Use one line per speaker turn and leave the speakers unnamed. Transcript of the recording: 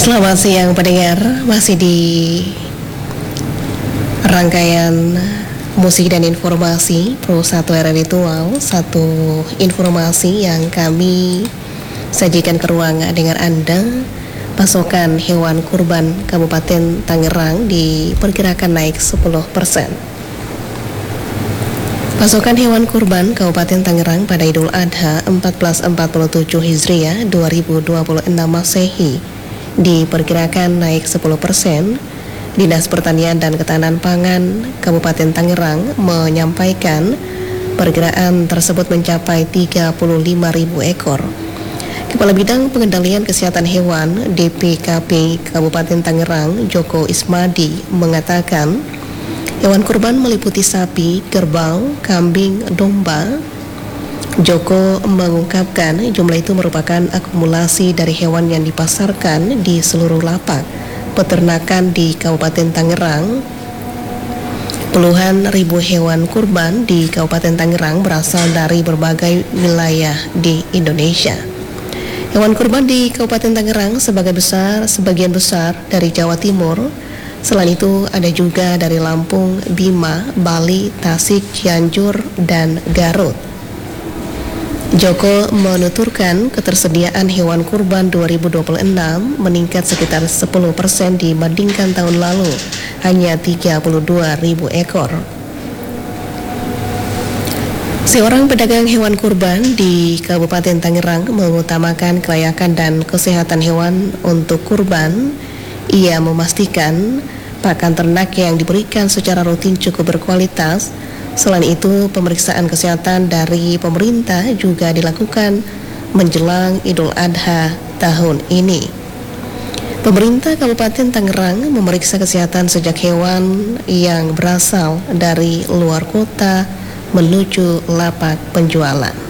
Selamat siang pendengar, masih di rangkaian musik dan informasi Pro 1 era Ritual. Satu informasi yang kami sajikan ke ruang dengar Anda. Pasokan hewan kurban Kabupaten Tangerang diperkirakan naik 10%. Pasokan hewan kurban Kabupaten Tangerang pada Idul Adha 1447 Hijriah 2026 Masehi diperkirakan naik 10%. Dinas Pertanian dan Ketahanan Pangan Kabupaten Tangerang menyampaikan perkiraan tersebut mencapai 35.000 ekor. Kepala Bidang Pengendalian Kesehatan Hewan DPKP Kabupaten Tangerang Joko Ismadi mengatakan hewan kurban meliputi sapi, kerbau, kambing, domba. Joko mengungkapkan jumlah itu merupakan akumulasi dari hewan yang dipasarkan di seluruh lapak peternakan di Kabupaten Tangerang. Puluhan ribu hewan kurban di Kabupaten Tangerang berasal dari berbagai wilayah di Indonesia. Hewan kurban di Kabupaten Tangerang sebagian besar dari Jawa Timur. Selain itu ada juga dari Lampung, Bima, Bali, Tasik, Cianjur, dan Garut. Joko menuturkan ketersediaan hewan kurban 2026 meningkat sekitar 10% dibandingkan tahun lalu, hanya 32.000 ekor. Seorang pedagang hewan kurban di Kabupaten Tangerang mengutamakan kelayakan dan kesehatan hewan untuk kurban. Ia memastikan pakan ternak yang diberikan secara rutin cukup berkualitas. Selain itu, pemeriksaan kesehatan dari pemerintah juga dilakukan menjelang Idul Adha tahun ini. Pemerintah Kabupaten Tangerang memeriksa kesehatan sejak hewan yang berasal dari luar kota menuju lapak penjualan.